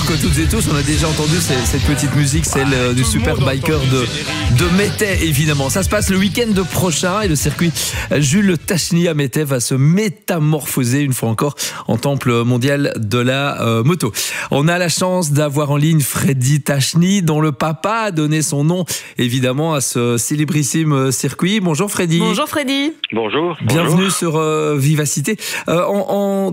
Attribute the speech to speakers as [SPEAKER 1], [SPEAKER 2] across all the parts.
[SPEAKER 1] que toutes et tous, on a déjà entendu cette petite musique, celle du super biker de Mettey, évidemment. Ça se passe le week-end prochain et le circuit Jules Tachny à Mettey va se métamorphoser une fois encore en temple mondial de la moto. On a la chance d'avoir en ligne Freddy Tachny, dont le papa a donné son nom, évidemment, à ce célébrissime circuit. Bonjour Freddy.
[SPEAKER 2] Bonjour Freddy.
[SPEAKER 3] Bonjour.
[SPEAKER 1] Bienvenue sur Vivacité. En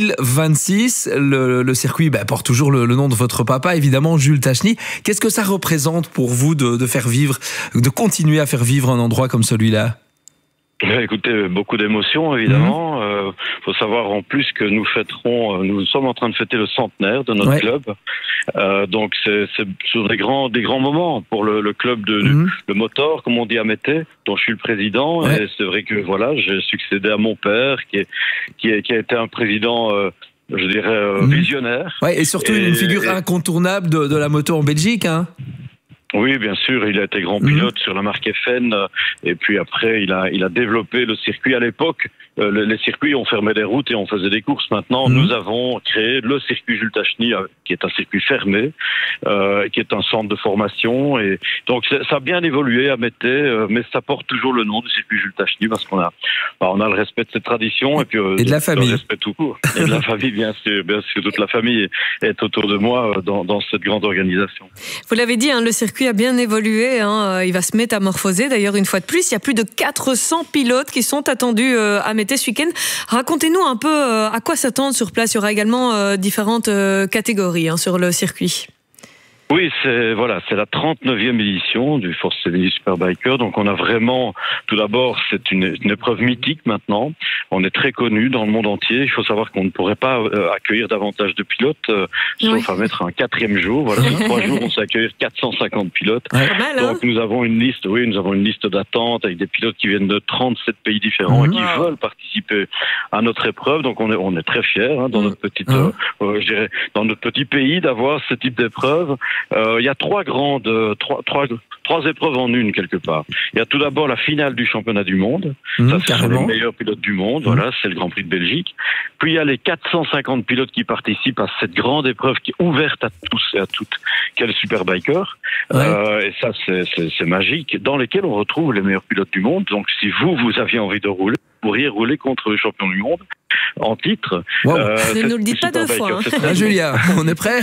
[SPEAKER 1] 2026, le circuit porte toujours le nom de votre papa, évidemment, Jules Tachny. Qu'est-ce que ça représente pour vous de faire vivre, de continuer à faire vivre un endroit comme celui-là ?
[SPEAKER 3] Écoutez, beaucoup d'émotions, évidemment. Faut savoir en plus que nous sommes en train de fêter le centenaire de notre club. Donc c'est sur des grands moments pour le club le motor, comme on dit à Mettey, dont je suis le président. Ouais. Et c'est vrai que voilà, j'ai succédé à mon père, qui a été un président, je dirais, visionnaire.
[SPEAKER 1] Ouais, et surtout une figure incontournable de la moto en Belgique, hein.
[SPEAKER 3] Oui, bien sûr, il a été grand pilote sur la marque FN, et puis après il a développé le circuit. À l'époque, les circuits, on fermait des routes et on faisait des courses. Maintenant, nous avons créé le circuit Jules Tachny, qui est un circuit fermé, qui est un centre de formation, et donc ça a bien évolué à Mettey, mais ça porte toujours le nom du circuit Jules Tachny parce qu'on a le respect de cette tradition et puis
[SPEAKER 1] et de la famille,
[SPEAKER 3] le respect tout court, et de la famille, bien sûr, toute la famille est autour de moi dans cette grande organisation.
[SPEAKER 2] Vous l'avez dit, le circuit a bien évolué, il va se métamorphoser d'ailleurs une fois de plus. Il y a plus de 400 pilotes qui sont attendus à Mettey ce week-end. Racontez-nous un peu à quoi s'attendre sur place. Il y aura également différentes catégories sur le circuit.
[SPEAKER 3] Oui, c'est la 39e édition du Force Sevigny Superbiker. Donc on a vraiment, tout d'abord, c'est une épreuve mythique maintenant. On est très connu dans le monde entier. Il faut savoir qu'on ne pourrait pas accueillir davantage de pilotes, sauf à mettre un 4e jour. Voilà, dans 3 jours, on sait accueillir 450 pilotes. Donc nous avons une liste d'attente avec des pilotes qui viennent de 37 pays différents et qui veulent participer à notre épreuve. Donc on est très fiers dans notre petite, je dirais, dans notre petit pays d'avoir ce type d'épreuve. Il y a trois épreuves en une quelque part. Il y a tout d'abord la finale du championnat du monde. Ça, ce sont les meilleurs pilotes du monde. Voilà, c'est le Grand Prix de Belgique. Puis il y a les 450 pilotes qui participent à cette grande épreuve qui est ouverte à tous et à toutes, qu'est le Superbiker. Et ça, c'est magique, dans lesquels on retrouve les meilleurs pilotes du monde. Donc si vous aviez envie de rouler, vous pourriez rouler contre le champion du monde en titre.
[SPEAKER 2] Ne nous le dites pas 2 fois.
[SPEAKER 1] Julia, on est prêt?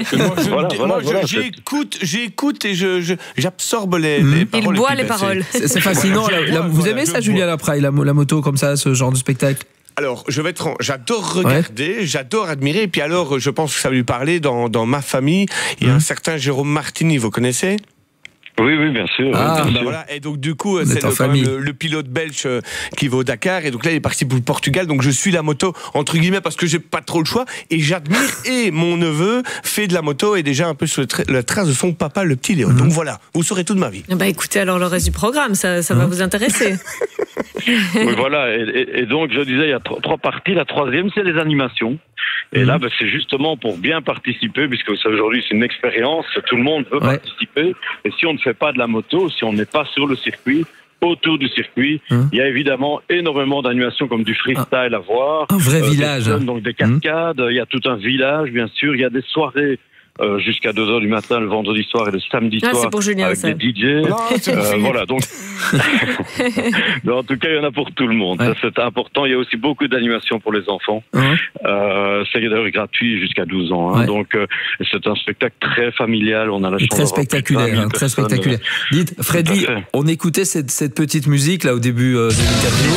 [SPEAKER 4] J'écoute et j'absorbe les paroles.
[SPEAKER 2] Il boit les paroles.
[SPEAKER 1] C'est fascinant. Vous aimez ça, Julia Lapraille, la moto comme ça, ce genre de spectacle?
[SPEAKER 4] Alors, je vais être franc, j'adore regarder, j'adore admirer. Et puis alors, je pense que ça va lui parler dans ma famille. Il y a un certain Jérôme Martini, vous connaissez?
[SPEAKER 3] Oui, bien sûr.
[SPEAKER 4] Voilà. Et donc du coup, c'est le pilote belge qui va au Dakar. Et donc là, il est parti pour le Portugal. Donc je suis la moto entre guillemets parce que j'ai pas trop le choix. Et j'admire. Et mon neveu fait de la moto et déjà un peu sur la trace de son papa, le petit Léo. Donc voilà, vous saurez tout de ma vie.
[SPEAKER 2] Écoutez, alors le reste du programme, ça va vous intéresser.
[SPEAKER 3] Oui, voilà. Et donc je disais, il y a 3 parties. La 3e, c'est les animations. Et là, c'est justement pour bien participer, puisque vous savez, aujourd'hui, c'est une expérience, tout le monde veut participer. Et si on ne fait pas de la moto, si on n'est pas sur le circuit, autour du circuit, il y a évidemment énormément d'animations comme du freestyle à voir.
[SPEAKER 1] Un vrai village.
[SPEAKER 3] Donc des cascades, il y a tout un village, bien sûr. Il y a des soirées jusqu'à 2h du matin le vendredi soir et le samedi soir
[SPEAKER 2] c'est pour Julien,
[SPEAKER 3] avec
[SPEAKER 2] ça.
[SPEAKER 3] des DJ. Voilà, donc mais en tout cas il y en a pour tout le monde. Ça, c'est important. Il y a aussi beaucoup d'animations pour les enfants. C'est d'ailleurs gratuit jusqu'à 12 ans. Donc c'est un spectacle très familial. On a la chance
[SPEAKER 1] très spectaculaire, très spectaculaire. Dites, Freddy, on écoutait cette petite musique là au début de l'interview.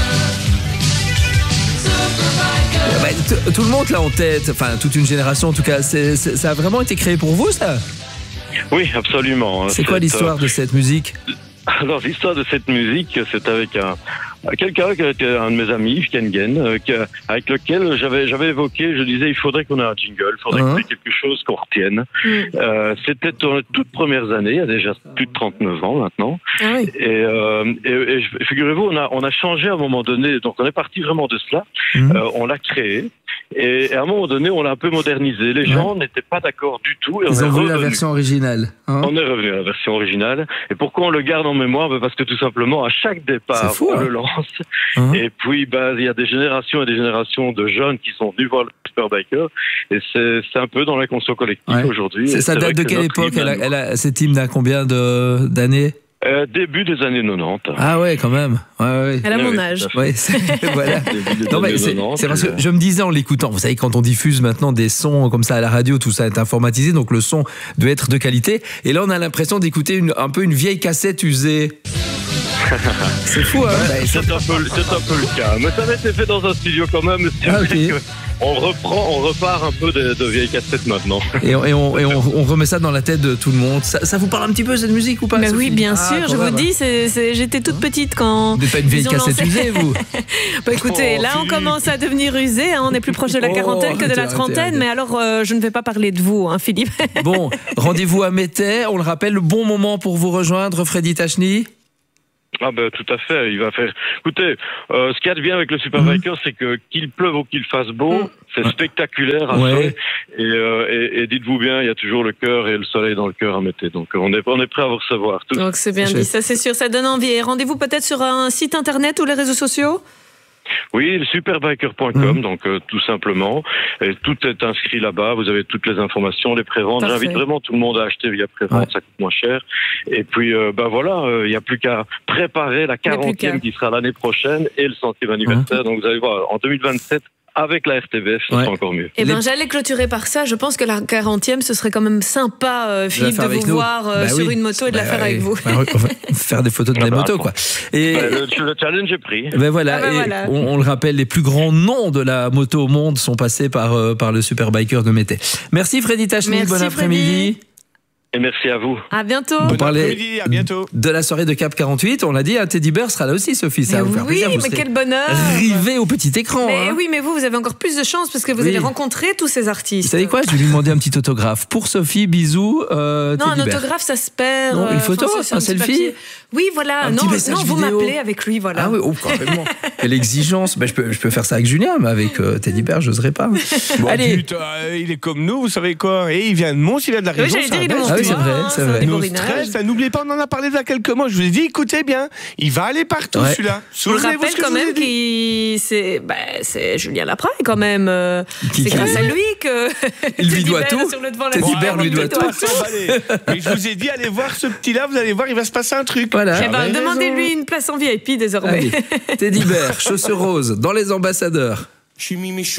[SPEAKER 1] Tout le monde l'a en tête, enfin toute une génération en tout cas. Ça a vraiment été créé pour vous, ça?
[SPEAKER 3] Oui, absolument.
[SPEAKER 1] C'est quoi l'histoire de cette musique?
[SPEAKER 3] Alors l'histoire de cette musique, c'est avec quelqu'un qui était un de mes amis, Kengen, avec lequel j'avais évoqué, je disais il faudrait qu'on ait un jingle, il faudrait qu'on ait quelque chose qu'on retienne. C'était dans les toutes premières années, il y a déjà plus de 39 ans maintenant. Et figurez-vous, on a changé à un moment donné, donc on est parti vraiment de cela, on l'a créé. Et à un moment donné, on l'a un peu modernisé. Les gens n'étaient pas d'accord du tout. Et
[SPEAKER 1] ils ont voulu la version originale.
[SPEAKER 3] On est revenu à la version originale. Et pourquoi on le garde en mémoire? Parce que tout simplement, à chaque départ, on le lance. Et puis, il y a des générations et des générations de jeunes qui sont venus voir le Superbiker. Et c'est un peu dans l'inconscient collectif aujourd'hui.
[SPEAKER 1] Ça date de quelle époque? Cette hymne a combien d'années?
[SPEAKER 3] Début des années 90.
[SPEAKER 1] Ah ouais, quand même. Ouais.
[SPEAKER 2] Elle a mon âge.
[SPEAKER 1] Ouais, voilà. C'est parce que je me disais en l'écoutant, vous savez, quand on diffuse maintenant des sons comme ça à la radio, tout ça est informatisé, donc le son doit être de qualité. Et là, on a l'impression d'écouter un peu une vieille cassette usée. C'est fou, hein?
[SPEAKER 3] C'est un peu le cas. Mais ça avait été fait dans un studio quand même. On repart un peu de vieilles cassettes maintenant.
[SPEAKER 1] Et on remet ça dans la tête de tout le monde. Ça vous parle un petit peu cette musique ou pas?
[SPEAKER 2] Mais oui, bien sûr, je vous dis, j'étais toute petite quand.
[SPEAKER 1] Vous n'êtes pas une vieille cassette usée, vous?
[SPEAKER 2] Écoutez, là on commence à devenir usé, hein, on est plus proche de la quarantaine que de la trentaine, mais alors je ne vais pas parler de vous, hein, Philippe.
[SPEAKER 1] Bon, rendez-vous à Mettey, on le rappelle, le bon moment pour vous rejoindre, Freddy Tachny.
[SPEAKER 3] Tout à fait, il va faire. Écoutez, ce qu'il y a de bien avec le Superbiker, c'est que qu'il pleuve ou qu'il fasse beau, c'est spectaculaire à fait. Et dites-vous bien, il y a toujours le cœur et le soleil dans le cœur à Mettey. Donc on est prêt à vous recevoir.
[SPEAKER 2] Donc c'est bien dit, ça c'est sûr, ça donne envie. Et rendez-vous peut-être sur un site internet ou les réseaux sociaux?
[SPEAKER 3] Oui, le superbiker.com, donc tout simplement. Et tout est inscrit là-bas. Vous avez toutes les informations, les préventes.
[SPEAKER 2] Parfait.
[SPEAKER 3] J'invite vraiment tout le monde à acheter via prévente, ça coûte moins cher. Et puis, il n'y a plus qu'à préparer la 40e qui sera l'année prochaine et le 100e anniversaire. Donc vous allez voir, en 2027, avec la RTBF, ce sera encore mieux.
[SPEAKER 2] J'allais clôturer par ça. Je pense que la 40e, ce serait quand même sympa, Philippe, de vous voir sur une moto et de la faire avec vous.
[SPEAKER 1] Faire des photos de la moto, quoi. Et
[SPEAKER 3] le challenge est pris.
[SPEAKER 1] Voilà. On le rappelle, les plus grands noms de la moto au monde sont passés par le Superbiker de Mettey. Merci Freddy Tachny, bon après-midi.
[SPEAKER 3] Et merci à vous.
[SPEAKER 2] À bientôt.
[SPEAKER 1] On parlait de la soirée de Cap 48. On l'a dit, Teddy Bear sera là aussi, Sophie. Ça va vous faire plaisir.
[SPEAKER 2] Oui, mais quel bonheur.
[SPEAKER 1] Rivé au petit écran.
[SPEAKER 2] Mais oui, mais vous avez encore plus de chance parce que vous allez rencontrer tous ces artistes.
[SPEAKER 1] Vous savez quoi? Je vais lui demander un petit autographe. Pour Sophie, bisous.
[SPEAKER 2] Non, un autographe, ça se perd.
[SPEAKER 1] Non, une photo, un selfie.
[SPEAKER 2] Oui, voilà. Non, vous m'appelez avec lui, voilà.
[SPEAKER 1] Ah oui, complètement. Quelle exigence. Je peux faire ça avec Julien, mais avec Teddy Bear, j'oserais pas.
[SPEAKER 4] Allez. Il est comme nous, vous savez quoi? Et il vient de Mons, il vient de la région.
[SPEAKER 1] C'est vrai.
[SPEAKER 4] Nos stress, n'oubliez pas, on en a parlé il y a quelques mois. Je vous ai dit, écoutez bien, il va aller partout celui-là.
[SPEAKER 2] Je vous rappelle quand même que c'est Julien Lapraille quand même. C'est grâce à lui que
[SPEAKER 1] il lui doit tout. Teddy Bear lui doit tout.
[SPEAKER 4] Mais je vous ai dit, allez voir ce petit-là, vous allez voir, il va se passer un truc.
[SPEAKER 1] Voilà.
[SPEAKER 2] Demandez-lui une place en VIP désormais.
[SPEAKER 1] Teddy Bear, chaussures roses, dans les ambassadeurs.
[SPEAKER 5] Je suis mis mes